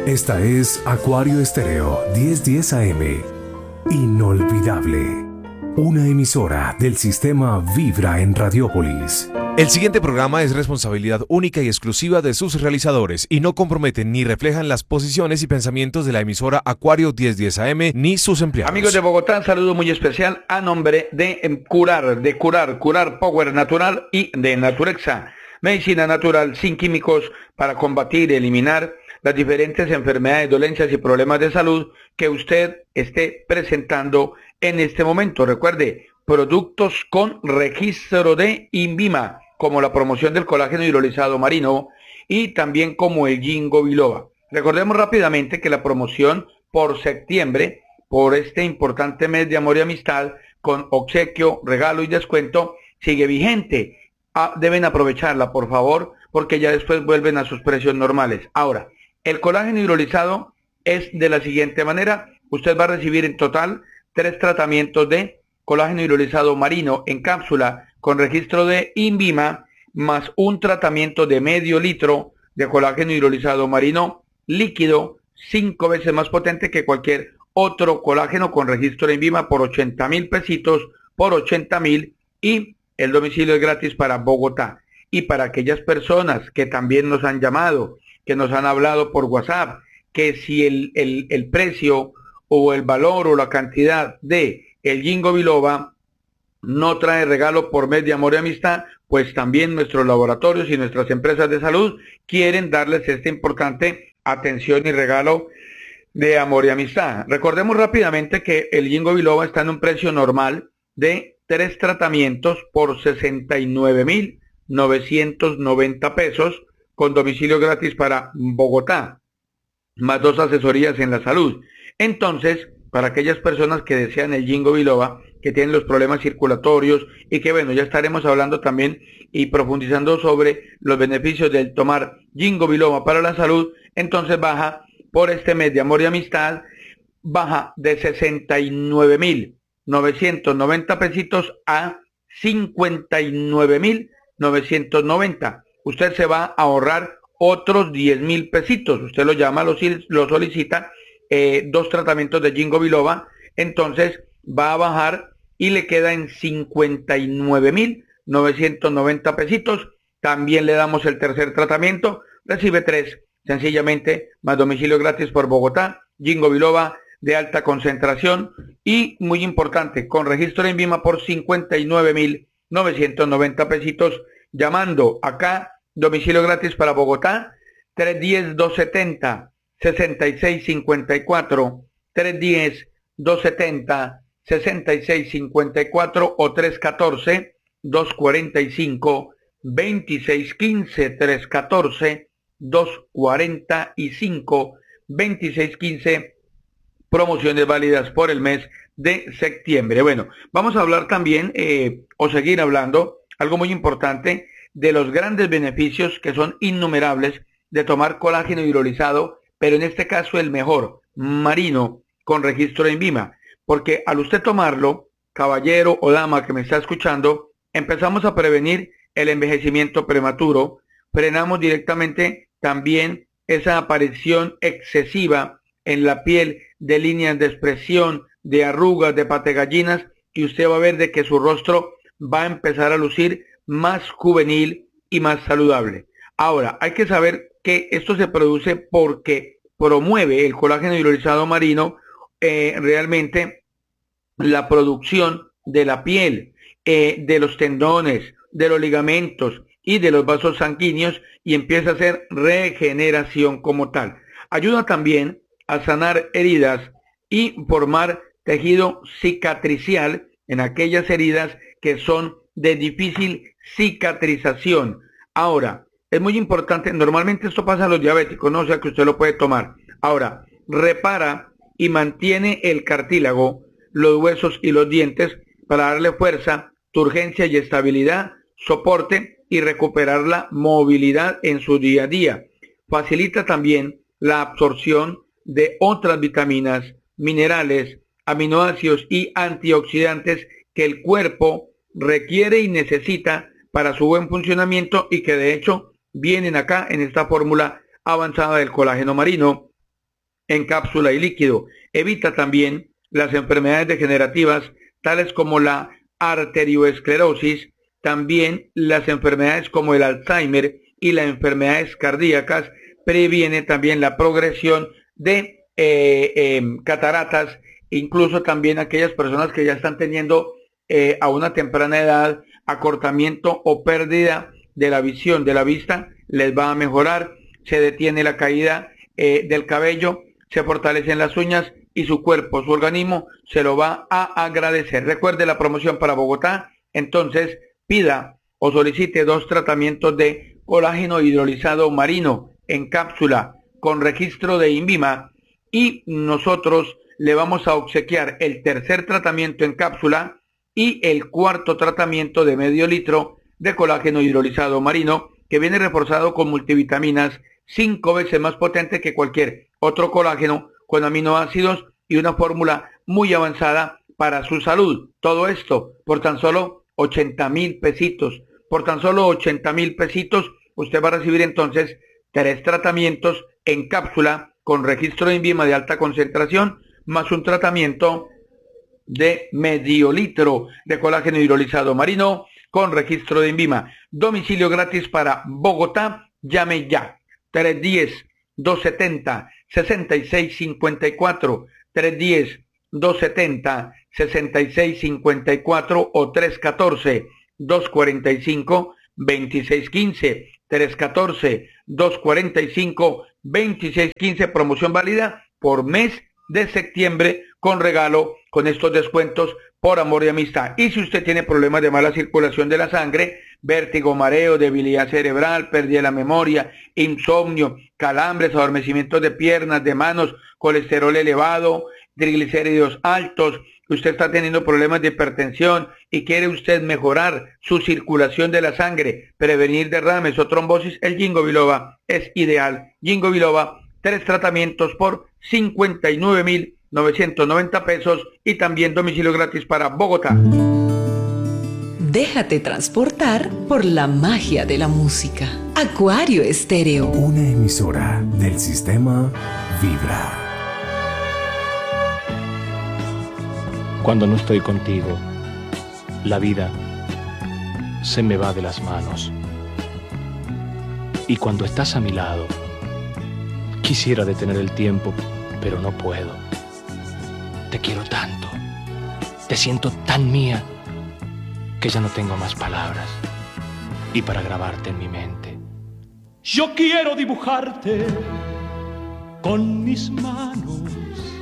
Esta es Acuario Estéreo 1010 AM. Inolvidable. Una emisora del sistema Vibra en Radiópolis. El siguiente programa es responsabilidad única y exclusiva de sus realizadores y no comprometen ni reflejan las posiciones y pensamientos de la emisora Acuario 1010 AM ni sus empleados. Amigos de Bogotá, saludo muy especial a nombre de Curar Power Natural y de Naturexa, medicina natural sin químicos para combatir y eliminar las diferentes enfermedades, dolencias y problemas de salud que usted esté presentando en este momento. Recuerde, productos con registro de INVIMA, como la promoción del colágeno hidrolizado marino y también como el Ginkgo biloba. Recordemos rápidamente que la promoción por septiembre, por este importante mes de amor y amistad, con obsequio, regalo y descuento, sigue vigente. Deben aprovecharla, por favor, porque ya después vuelven a sus precios normales. Ahora, el colágeno hidrolizado es de la siguiente manera. Usted va a recibir en total 3 tratamientos de colágeno hidrolizado marino en cápsula con registro de INVIMA, más un tratamiento de medio litro de colágeno hidrolizado marino líquido, 5 veces más potente que cualquier otro colágeno con registro de INVIMA por 80,000 pesitos, por 80,000, y el domicilio es gratis para Bogotá. Y para aquellas personas que también nos han llamado, que nos han hablado por WhatsApp, que si el precio o el valor o la cantidad de el Ginkgo biloba no trae regalo por mes de amor y amistad, pues también nuestros laboratorios y nuestras empresas de salud quieren darles esta importante atención y regalo de amor y amistad. Recordemos rápidamente que el Ginkgo biloba está en un precio normal de 3 tratamientos por 69,990 pesos, con domicilio gratis para Bogotá, más 2 asesorías en la salud. Entonces, para aquellas personas que desean el Ginkgo biloba, que tienen los problemas circulatorios y que bueno, ya estaremos hablando también y profundizando sobre los beneficios del tomar Ginkgo biloba para la salud, entonces baja por este mes de amor y amistad, baja de 69,990 pesitos a 59,990. Usted se va a ahorrar otros 10,000 pesitos. Usted lo llama, lo solicita, 2 tratamientos de Ginkgo biloba, entonces va a bajar y le queda en 59,990 pesitos. También le damos el tercer tratamiento, recibe 3, sencillamente, más domicilio gratis por Bogotá, Ginkgo biloba de alta concentración y muy importante, con registro en INVIMA por 59,990 pesitos, llamando acá, domicilio gratis para Bogotá, 310-270-6654, 310-270-6654 o 314-245-2615, 314-245-2615, promociones válidas por el mes de septiembre. Bueno, vamos a hablar también, o seguir hablando, algo muy importante, de los grandes beneficios que son innumerables de tomar colágeno hidrolizado, pero en este caso el mejor, marino, con registro de INVIMA, porque al usted tomarlo, caballero o dama que me está escuchando, empezamos a prevenir el envejecimiento prematuro, frenamos directamente también esa aparición excesiva en la piel de líneas de expresión, de arrugas, de pategallinas, y usted va a ver de que su rostro va a empezar a lucir más juvenil y más saludable. Ahora, hay que saber que esto se produce porque promueve el colágeno hidrolizado marino realmente la producción de la piel, de los tendones, de los ligamentos y de los vasos sanguíneos, y empieza a hacer regeneración como tal. Ayuda también a sanar heridas y formar tejido cicatricial en aquellas heridas que son de difícil cicatrización. Ahora, es muy importante, normalmente esto pasa a los diabéticos, ¿no? O sea que usted lo puede tomar. Ahora, repara y mantiene el cartílago, los huesos y los dientes para darle fuerza, turgencia y estabilidad, soporte y recuperar la movilidad en su día a día. Facilita también la absorción de otras vitaminas, minerales, aminoácidos y antioxidantes que el cuerpo requiere y necesita para su buen funcionamiento, y que de hecho vienen acá en esta fórmula avanzada del colágeno marino, en cápsula y líquido. Evita también las enfermedades degenerativas, tales como la arterioesclerosis, también las enfermedades como el Alzheimer y las enfermedades cardíacas. Previene también la progresión de cataratas, incluso también aquellas personas que ya están teniendo a una temprana edad acortamiento o pérdida de la visión, de la vista, les va a mejorar. Se detiene la caída del cabello, se fortalecen las uñas y su cuerpo, su organismo se lo va a agradecer. Recuerde la promoción para Bogotá, entonces pida o solicite 2 tratamientos de colágeno hidrolizado marino en cápsula con registro de INVIMA, y nosotros le vamos a obsequiar el tercer tratamiento en cápsula y el cuarto tratamiento de medio litro de colágeno hidrolizado marino, que viene reforzado con multivitaminas 5 veces más potente que cualquier otro colágeno, con aminoácidos y una fórmula muy avanzada para su salud. Todo esto por tan solo 80,000 pesitos. Por tan solo 80,000 pesitos usted va a recibir entonces 3 tratamientos en cápsula con registro de INVIMA de alta concentración, más un tratamiento de medio litro de colágeno hidrolizado marino con registro de INVIMA. Domicilio gratis para Bogotá. Llame ya. 310-270-6654, 310-270-6654 o 314-245-2615, 314-245-2615, promoción válida por mes de septiembre con regalo con estos descuentos por amor y amistad. Y si usted tiene problemas de mala circulación de la sangre, vértigo, mareo, debilidad cerebral, pérdida de la memoria, insomnio, calambres, adormecimientos de piernas, de manos, colesterol elevado, triglicéridos altos, usted está teniendo problemas de hipertensión y quiere usted mejorar su circulación de la sangre, prevenir derrames o trombosis, el Ginkgo biloba es ideal. Ginkgo biloba, 3 tratamientos por 59,990 pesos y también domicilio gratis para Bogotá. Déjate transportar por la magia de la música. Acuario Estéreo. Una emisora del sistema Vibra. Cuando no estoy contigo, la vida se me va de las manos. Y cuando estás a mi lado, quisiera detener el tiempo, pero no puedo. Te quiero tanto, te siento tan mía, que ya no tengo más palabras. Y para grabarte en mi mente, yo quiero dibujarte con mis manos